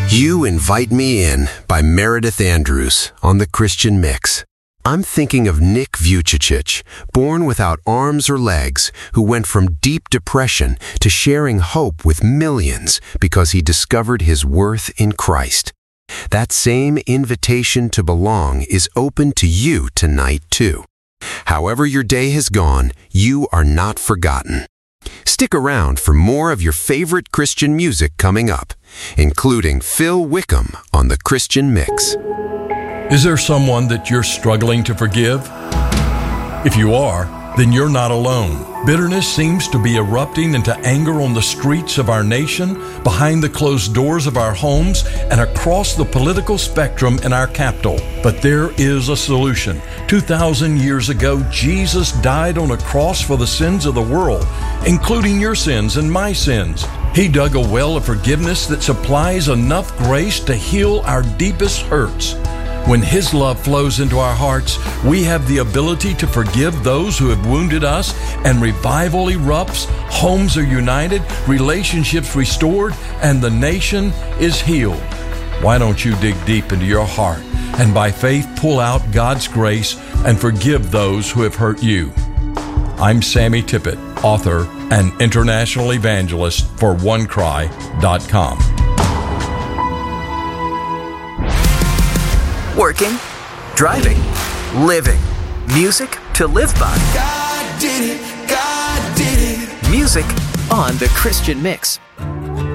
You Invite Me In by Meredith Andrews on the Christian Mix. I'm thinking of Nick Vujicic, born without arms or legs, who went from deep depression to sharing hope with millions because he discovered his worth in Christ. That same invitation to belong is open to you tonight, too. However your day has gone, you are not forgotten. Stick around for more of your favorite Christian music coming up, including Phil Wickham on the Christian Mix. Is there someone that you're struggling to forgive? If you are, then you're not alone. Bitterness seems to be erupting into anger on the streets of our nation, behind the closed doors of our homes, and across the political spectrum in our capital. But there is a solution. 2,000 years ago, Jesus died on a cross for the sins of the world, including your sins and my sins. He dug a well of forgiveness that supplies enough grace to heal our deepest hurts. When His love flows into our hearts, we have the ability to forgive those who have wounded us, and revival erupts, homes are united, relationships restored, and the nation is healed. Why don't you dig deep into your heart and by faith pull out God's grace and forgive those who have hurt you? I'm Sammy Tippett, author and international evangelist for OneCry.com. Working, driving, living. Music to live by. God did it. God did it. Music on the Christian Mix.